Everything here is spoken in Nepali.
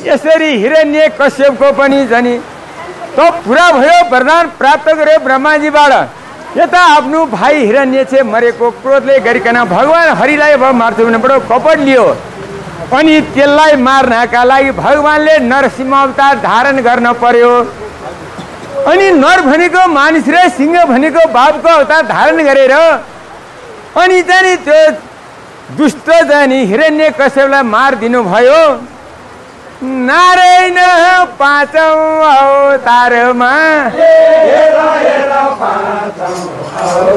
यसरी हिरण्य कश्यपको पनि जनी त पुरा भयो, वरदान प्राप्त गर्यो ब्रह्माजीबाट। यता आफ्नो भाइ हिरण्य चाहिँ मरेको क्रोधले गरिकन भगवान हरिलाई अब मार्छु भनेबाट कपट लियो। अनि त्यसलाई मार्नका लागि भगवानले नरसिंह अवतार धारण गर्न पर्यो। अनि नर भनेको मानिस र सिंह भनेको बाबको अवतार धारण गरेर अनि चाहिँ त्यो दुष्ट जानी हिरण्य कश्यपलाई मारिदिनु भयो। नारायण पाँचौं अवतारमा